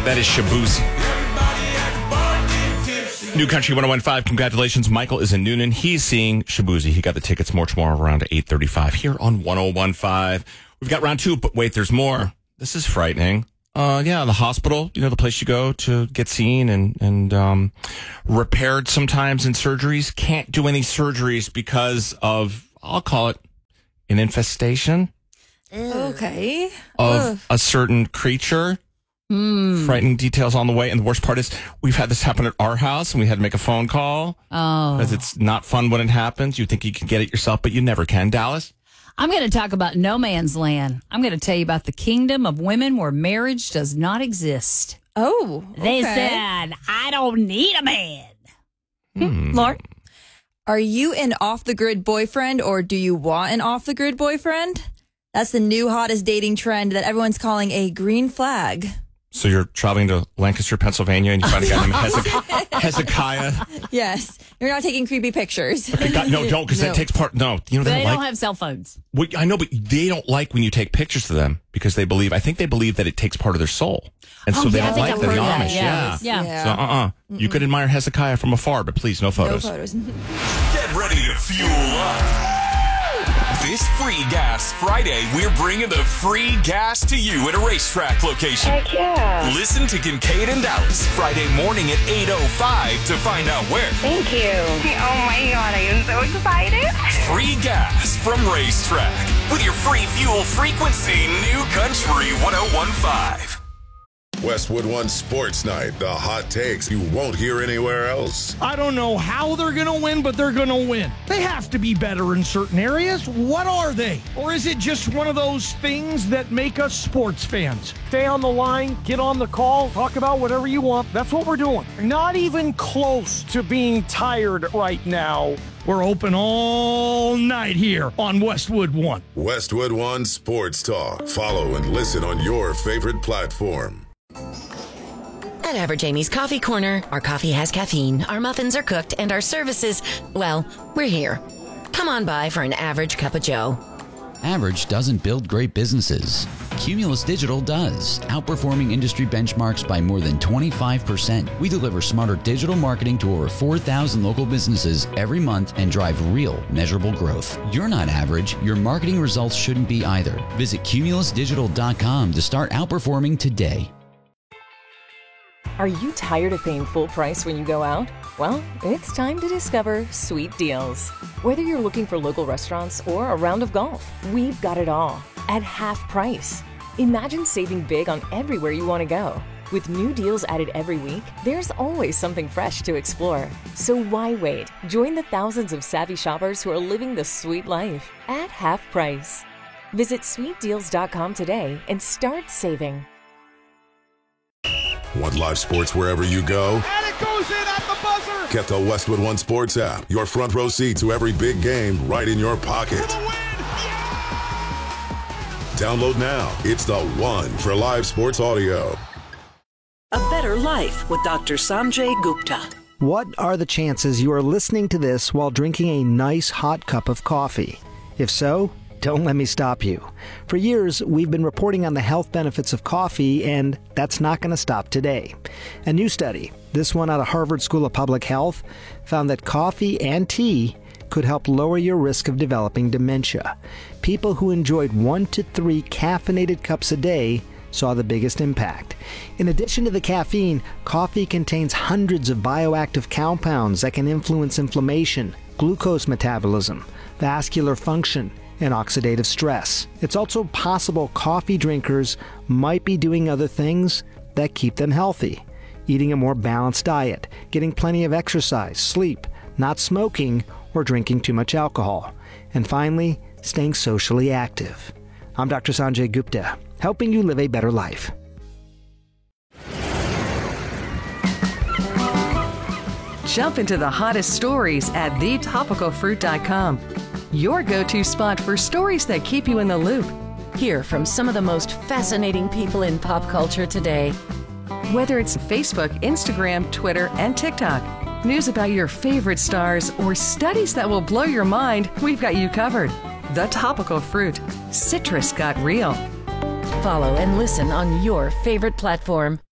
That is Shaboozey. New Country 101.5. Congratulations. Michael is in Noonan. He's seeing Shaboozey. He got the tickets more tomorrow around 8:35 here on 101.5. We've got round two, but wait, there's more. This is frightening. The hospital, the place you go to get seen and repaired sometimes in surgeries. Can't do any surgeries because of, I'll call it, an infestation. Okay. Of a certain creature. Frightening details on the way. And the worst part is we've had this happen at our house and we had to make a phone call. Oh. Because it's not fun when it happens. You think you can get it yourself, but you never can. Dallas? I'm going to talk about no man's land. I'm going to tell you about the kingdom of women where marriage does not exist. Oh, okay. They said, I don't need a man. Lauren? Are you an off-the-grid boyfriend or do you want an off-the-grid boyfriend? That's the new hottest dating trend that everyone's calling a green flag. So you're traveling to Lancaster, Pennsylvania, and you find a guy named Hezekiah. Yes. You're not taking creepy pictures. Okay, no, don't, because that takes part. No, they don't have cell phones. Well, I know, but they don't like when you take pictures of them because I think they believe that it takes part of their soul. And so they don't like the Amish. Yeah. So, you could admire Hezekiah from afar, but please, no photos. No photos. Get ready to fuel up. This Free Gas Friday, we're bringing the free gas to you at a racetrack location. Heck yeah. Listen to Kincaid and Dallas Friday morning at 8:05 to find out where. Thank you. Oh my God, I am so excited. Free gas from Racetrack with your free fuel frequency, New Country 101.5. Westwood One Sports Night, the hot takes you won't hear anywhere else. I don't know how they're going to win, but they're going to win. They have to be better in certain areas. What are they? Or is it just one of those things that make us sports fans? Stay on the line, get on the call, talk about whatever you want. That's what we're doing. Not even close to being tired right now. We're open all night here on Westwood One. Westwood One Sports Talk. Follow and listen on your favorite platform. At Average Amy's Coffee Corner, our coffee has caffeine, our muffins are cooked, and our services, well, we're here. Come on by for an average cup of joe. Average doesn't build great businesses. Cumulus Digital does, outperforming industry benchmarks by more than 25%. We deliver smarter digital marketing to over 4,000 local businesses every month and drive real, measurable growth. You're not average. Your marketing results shouldn't be either. Visit cumulusdigital.com to start outperforming today. Are you tired of paying full price when you go out? Well, it's time to discover Sweet Deals. Whether you're looking for local restaurants or a round of golf, we've got it all at half price. Imagine saving big on everywhere you want to go. With new deals added every week, there's always something fresh to explore. So why wait? Join the thousands of savvy shoppers who are living the sweet life at half price. Visit sweetdeals.com today and start saving. Want live sports wherever you go? And it goes in at the buzzer! Get the Westwood One Sports app. Your front row seat to every big game right in your pocket. For the win! Download now. It's the one for live sports audio. A Better Life with Dr. Sanjay Gupta. What are the chances you are listening to this while drinking a nice hot cup of coffee? If so, don't let me stop you. For years, we've been reporting on the health benefits of coffee, and that's not going to stop today. A new study, this one out of Harvard School of Public Health, found that coffee and tea could help lower your risk of developing dementia. People who enjoyed 1 to 3 caffeinated cups a day saw the biggest impact. In addition to the caffeine, coffee contains hundreds of bioactive compounds that can influence inflammation, glucose metabolism, vascular function, and oxidative stress. It's also possible coffee drinkers might be doing other things that keep them healthy. Eating a more balanced diet, getting plenty of exercise, sleep, not smoking, or drinking too much alcohol. And finally, staying socially active. I'm Dr. Sanjay Gupta, helping you live a better life. Jump into the hottest stories at thetopicalfruit.com. Your go-to spot for stories that keep you in the loop. Hear from some of the most fascinating people in pop culture today. Whether it's Facebook, Instagram, Twitter, and TikTok, news about your favorite stars, or studies that will blow your mind, we've got you covered. The Topical Fruit. Citrus got real. Follow and listen on your favorite platform.